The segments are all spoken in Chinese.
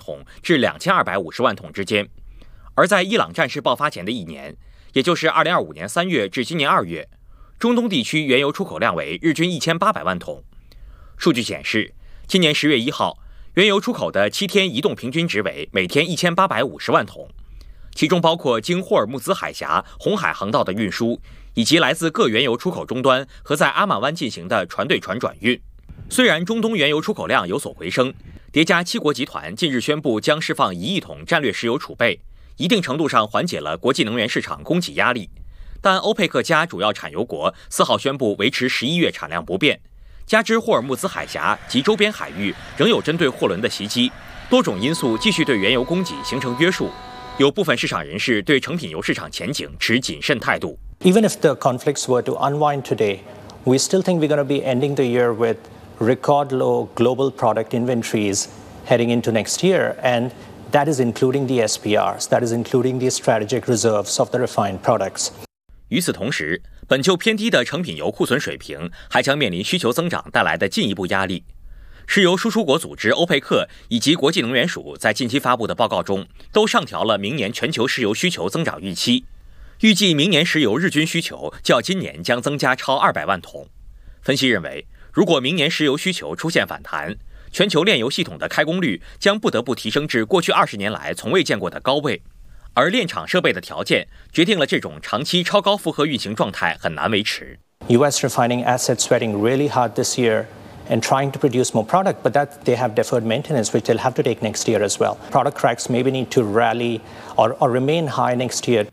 桶至2250万桶之间。而在伊朗战事爆发前的一年，也就是2025年3月至今年2月，中东地区原油出口量为日均1800万桶。数据显示，今年10月1号，原油出口的7天移动平均值为每天1850万桶，其中包括经霍尔木兹海峡、红海航道的运输，以及来自各原油出口终端和在阿曼湾进行的船对船转运。虽然中东原油出口量有所回升，叠加7国集团近日宣布将释放1亿桶战略石油储备，一定程度上缓解了国际能源市场供给压力，但欧佩克加主要产油国4号宣布维持11月产量不变，加之霍尔木兹海峡及周边海域仍有针对货轮的袭击，多种因素继续对原油供给形成约束。有部分市场人士对成品油市场前景持谨慎态度。 Even if the conflicts were to unwind today, we still think we're going to be ending the year with record low global product inventories heading into next year, and that is including the SPRs, that is including the strategic reserves of the refined products. 与此同时，本就偏低的成品油库存水平还将面临需求增长带来的进一步压力。石油输出国组织欧佩克以及国际能源署在近期发布的报告中，都上调了明年全球石油需求增长预期，预计明年石油日均需求较今年将增加超200万桶。分析认为，如果明年石油需求出现反弹，全球炼油系统的开工率将不得不提升至过去20年来从未见过的高位，而炼厂设备的条件决定了这种长期超高负荷运行状态很难维持。 U.S. refining assets sweating really hard this year and trying to produce more product, but that they have deferred maintenance, which they'll have to take next year as well. Product cracks maybe need to rally or remain high next year.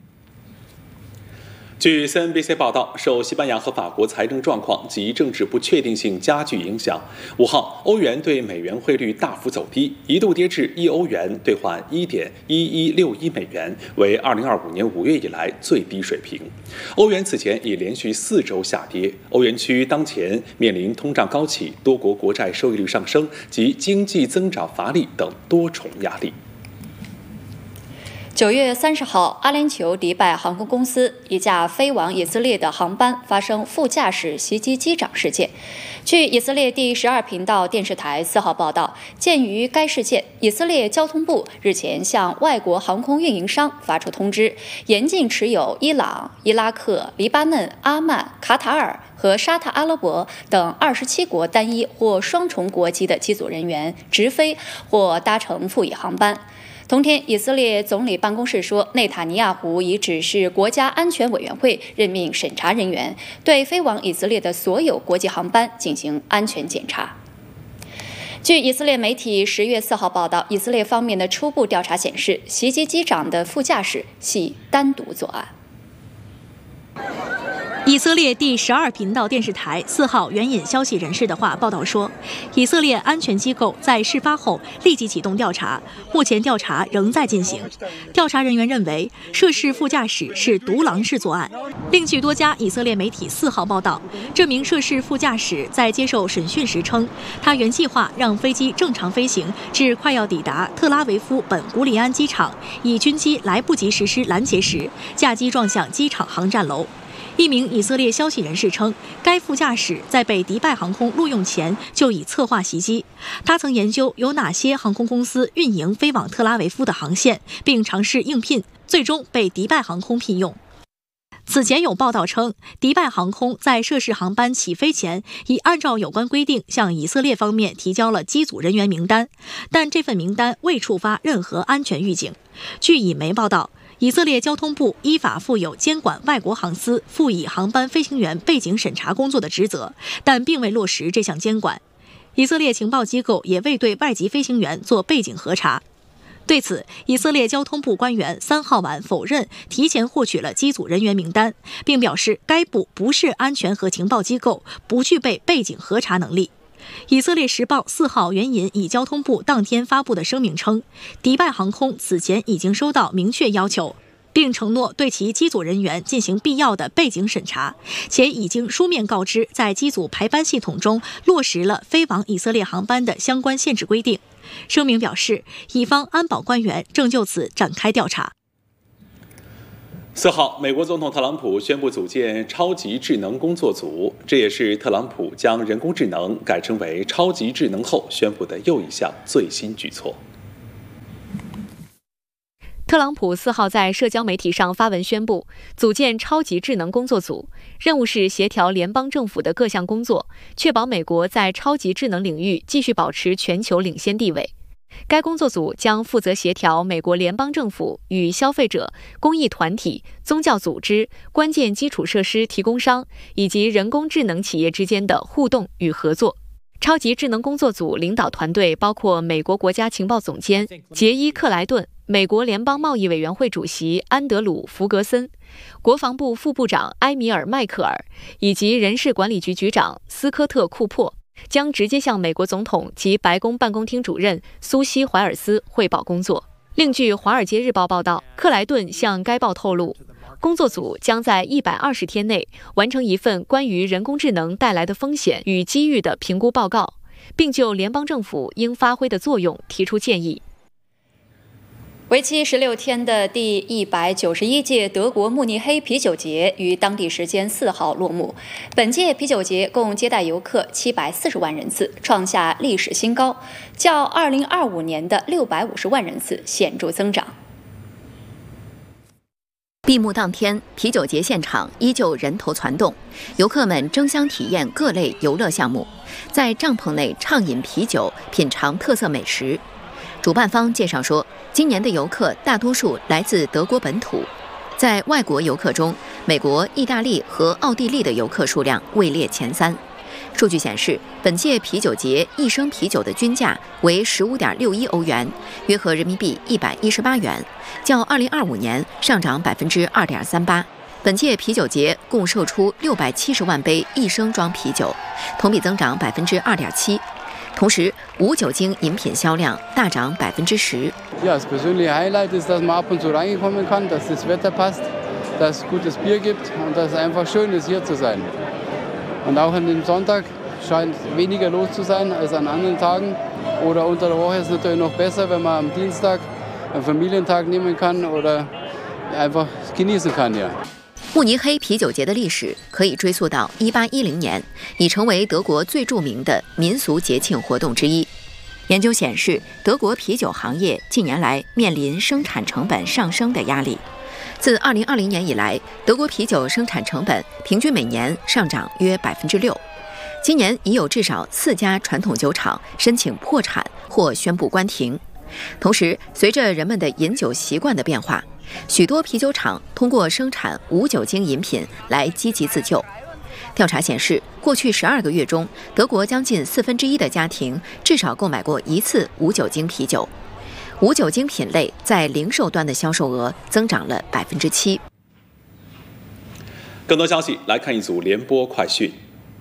据 CNBC 报道，受西班牙和法国财政状况及政治不确定性加剧影响，5号欧元对美元汇率大幅走低，一度跌至1欧元兑换1.1161美元，为2025年5月以来最低水平。欧元此前已连续4周下跌，欧元区当前面临通胀高企、多国国债收益率上升及经济增长乏力等多重压力。 9月30号，阿联酋迪拜航空公司一架飞往以色列的航班发生副驾驶袭击机长事件。据以色列第12频道电视台4号报道，鉴于该事件，以色列交通部日前向外国航空运营商发出通知，严禁持有伊朗、伊拉克、黎巴嫩、阿曼、卡塔尔和沙特阿拉伯等27国单一或双重国籍的机组人员直飞或搭乘副乙航班。同天，以色列总理办公室说，内塔尼亚胡已指示国家安全委员会任命审查人员，对飞往以色列的所有国际航班进行安全检查。据以色列媒体10月4号报道，以色列方面的初步调查显示，袭击机长的副驾驶系单独作案。 以色列第12频道电视台4号援引消息人士的话报道说，以色列安全机构在事发后立即启动调查，目前调查仍在进行。调查人员认为，涉事副驾驶是独狼式作案。另据多家以色列媒体4号报道，这名涉事副驾驶在接受审讯时称，他原计划让飞机正常飞行至快要抵达特拉维夫本古里安机场，以军机来不及实施拦截时，驾机撞向机场航站楼。一名以色列消息人士称，该副驾驶在被迪拜航空录用前就已策划袭击。他曾研究有哪些航空公司运营飞往特拉维夫的航线，并尝试应聘，最终被迪拜航空聘用。此前有报道称，迪拜航空在涉事航班起飞前，已按照有关规定向以色列方面提交了机组人员名单，但这份名单未触发任何安全预警。据以媒报道，以色列交通部依法负有监管外国航司副乙航班飞行员背景审查工作的职责，但并未落实这项监管。以色列情报机构也未对外籍飞行员做背景核查。对此，以色列交通部官员3号晚否认提前获取了机组人员名单，并表示该部不是安全和情报机构，不具备背景核查能力。以色列时报4号援引以交通部当天发布的声明称，迪拜航空此前已经收到明确要求，并承诺对其机组人员进行必要的背景审查，且已经书面告知在机组排班系统中落实了飞往以色列航班的相关限制规定。声明表示，以方安保官员正就此展开调查。 4号，美国总统特朗普宣布组建超级智能工作组，这也是特朗普将人工智能改称为超级智能后宣布的又一项最新举措。 特朗普4号在社交媒体上发文宣布，组建超级智能工作组，任务是协调联邦政府的各项工作，确保美国在超级智能领域继续保持全球领先地位。该工作组将负责协调美国联邦政府与消费者、公益团体、宗教组织、关键基础设施提供商以及人工智能企业之间的互动与合作。超级智能工作组领导团队包括美国国家情报总监杰伊·克莱顿、美国联邦贸易委员会主席安德鲁·弗格森、国防部副部长埃米尔·迈克尔以及人事管理局局长斯科特·库珀，将直接向美国总统及白宫办公厅主任苏西·怀尔斯汇报工作。另据《华尔街日报》报道，克莱顿向该报透露，工作组将在120天内完成一份关于人工智能带来的风险与机遇的评估报告，并就联邦政府应发挥的作用提出建议。 为期16天的第191届德国慕尼黑啤酒节于当地时间4号落幕。本届啤酒节共接待游客740万人次，创下历史新高，较2025年的650万人次显著增长。 闭幕当天，啤酒节现场依旧人头攒动，游客们争相体验各类游乐项目，在帐篷内畅饮啤酒，品尝特色美食。主办方介绍说，今年的游客大多数来自德国本土，在外国游客中，美国、意大利和奥地利的游客数量位列前3。数据显示，本届啤酒节一升啤酒的均价为15.61欧元，约合人民币118元，较2025年上涨2.38%。本届啤酒节共售出670万杯一升装啤酒，同比增长2.7%。同时，无酒精饮品销量大涨10%。 Ja, das persönliche Highlight ist, dass man ab und zu reinkommen kann, dass das Wetter passt, dass es gutes Bier gibt und dass es einfach schön ist, hier zu sein. Und auch an dem Sonntag scheint weniger los zu sein als an anderen Tagen. Oder unter der Woche ist es natürlich noch besser, wenn man am Dienstag einen Familientag nehmen kann oder einfach genießen kann, ja. 慕尼黑啤酒节的历史可以追溯到1810年，已成为德国最著名的民俗节庆活动之一。研究显示，德国啤酒行业近年来面临生产成本上升的压力。自2020年以来，德国啤酒生产成本平均每年上涨约6%。今年已有至少4家传统酒厂申请破产或宣布关停。同时，随着人们的饮酒习惯的变化，许多啤酒厂通过生产无酒精饮品来积极自救。调查显示，过去12个月中，德国将近1/4的家庭至少购买过1次无酒精啤酒。无酒精品类在零售端的销售额增长了7%。 更多消息来看一组联播快讯。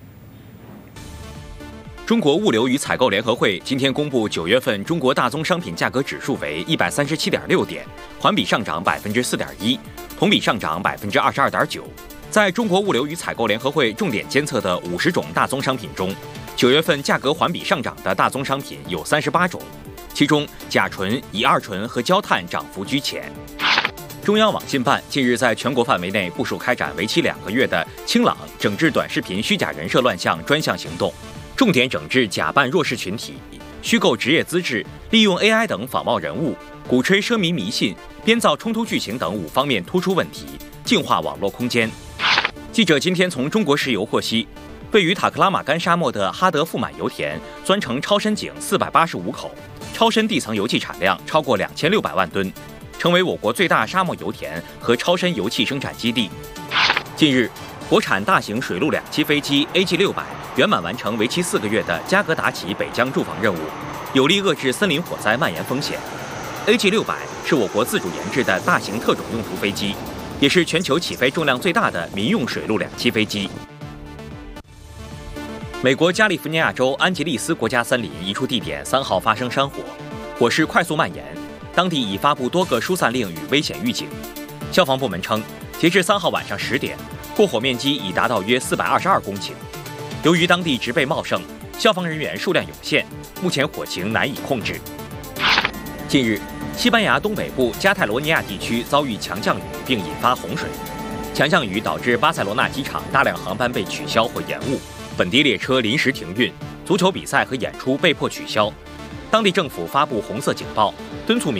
中国物流与采购联合会今天公布9月份中国大宗商品价格指数为137.6点，环比上涨4.1%，同比上涨22.9%。在中国物流与采购联合会重点监测的50种大宗商品中，9月份价格环比上涨的大宗商品有38种，其中甲醇、乙二醇和焦炭涨幅居前。中央网信办近日在全国范围内部署开展为期2个月的清朗整治短视频虚假人设乱象专项行动。重点整治假扮弱势群体、虚构职业资质、利用 AI 等仿冒人物、鼓吹奢靡迷信、编造冲突剧情等5方面突出问题，净化网络空间。记者今天从中国石油获悉，位于塔克拉玛干沙漠的哈德富满油田钻成超深井485口，超深地层油气产量超过2600万吨，成为我国最大沙漠油田和超深油气生产基地。近日，国产大型水陆两栖飞机 AG600圆满完成为期4个月的加格达奇北疆驻防任务，有力遏制森林火灾蔓延风险。AG600是我国自主研制的大型特种用途飞机，也是全球起飞重量最大的民用水陆两栖飞机。美国加利福尼亚州安吉利斯国家森林一处地点3号发生山火，火势快速蔓延，当地已发布多个疏散令与危险预警。消防部门称，截至3号晚上10点，过火面积已达到约422公顷。由于当地植被茂盛，消防人员数量有限，目前火情难以控制。近日，西班牙东北部加泰罗尼亚地区遭遇强降雨并引发洪水，强降雨导致巴塞罗那机场大量航班被取消或延误，本地列车临时停运，足球比赛和演出被迫取消。当地政府发布红色警报，敦促民